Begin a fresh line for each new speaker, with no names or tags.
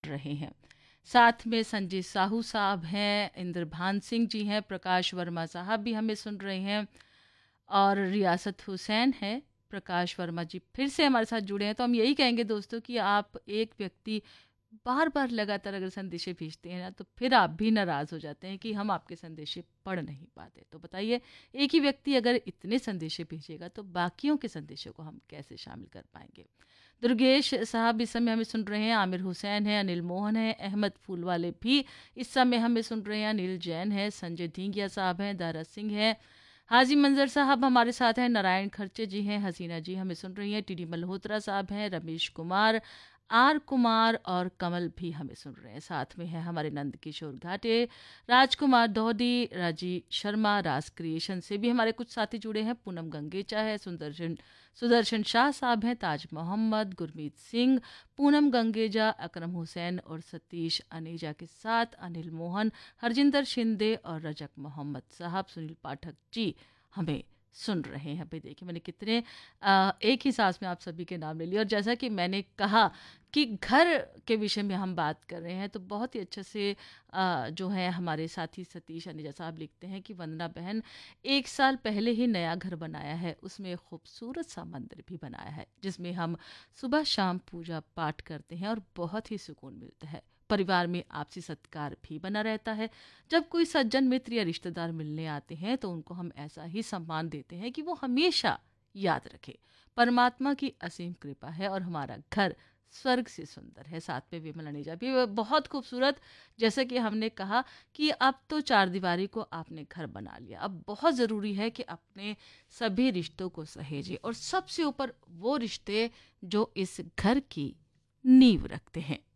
रहे हैं। साथ में संजय साहू साहब हैं, इंद्रभान सिंह जी हैं, प्रकाश वर्मा साहब भी हमें सुन रहे हैं और रियासत हुसैन है। प्रकाश वर्मा जी फिर से हमारे साथ जुड़े हैं। तो हम यही कहेंगे दोस्तों कि आप एक व्यक्ति बार बार लगातार अगर संदेशे भेजते हैं ना, तो फिर आप भी नाराज़ हो जाते हैं कि हम आपके संदेशे पढ़ नहीं पाते। तो बताइए, एक ही व्यक्ति अगर इतने संदेशे भेजेगा तो बाकियों के संदेशों को हम कैसे शामिल कर पाएंगे। दुर्गेश साहब इस समय हमें सुन रहे हैं, आमिर हुसैन है, अनिल मोहन है, अहमद फूल वाले भी इस समय हमें सुन रहे हैं, अनिल जैन है, संजय धिंगिया साहब हैं, दारा सिंह है, हाजी मंजर साहब हमारे साथ हैं, नारायण खर्चे जी हैं, हसीना जी हमें सुन रही हैं, टीडी मल्होत्रा साहब हैं, रमेश कुमार, आर कुमार और कमल भी हमें सुन रहे हैं। साथ में है हमारे नंद किशोर घाटे, राजकुमार दोहदी, राजी शर्मा, राज क्रिएशन से भी हमारे कुछ साथी जुड़े हैं, पूनम गंगेचा है, सुदर्शन शाह साहब हैं, ताज मोहम्मद, गुरमीत सिंह, पूनम गंगेजा, अकरम हुसैन और सतीश अनेजा के साथ अनिल मोहन, हरजिंदर शिंदे और रजक मोहम्मद साहब, सुनील पाठक जी हमें सुन रहे हैं। भाई देखिए, मैंने कितने एक ही सांस में आप सभी के नाम ले लिए। और जैसा कि मैंने कहा कि घर के विषय में हम बात कर रहे हैं, तो बहुत ही अच्छे से जो है हमारे साथी सतीश अनेजा साहब लिखते हैं कि वंदना बहन 1 साल पहले ही नया घर बनाया है, उसमें खूबसूरत सा मंदिर भी बनाया है जिसमें हम सुबह शाम पूजा पाठ करते हैं और बहुत ही सुकून मिलता है। परिवार में आपसी सत्कार भी बना रहता है। जब कोई सज्जन मित्र या रिश्तेदार मिलने आते हैं तो उनको हम ऐसा ही सम्मान देते हैं कि वो हमेशा याद रखे। परमात्मा की असीम कृपा है और हमारा घर स्वर्ग से सुंदर है। साथ में विमल अनेजा भी बहुत खूबसूरत। जैसे कि हमने कहा कि अब तो चारदीवारी को आपने घर बना लिया, अब बहुत ज़रूरी है कि अपने सभी रिश्तों को सहेजें और सबसे ऊपर वो रिश्ते जो इस घर की नींव रखते हैं।